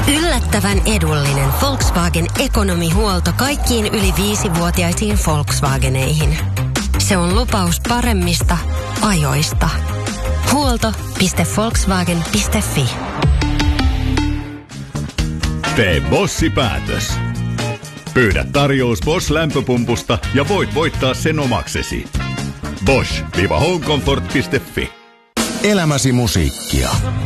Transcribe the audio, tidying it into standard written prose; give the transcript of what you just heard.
Yllättävän edullinen Volkswagen Ekonomihuolto kaikkiin yli 5-vuotiaisiin Volkswageneihin. Se on lupaus paremmista ajoista. Huolto.volkswagen.fi. Tee Bossi-päätös. Pyydä tarjous Bosch-lämpöpumpusta ja voit voittaa sen omaksesi. Bosch-homecomfort.fi. Elämäsi musiikkia.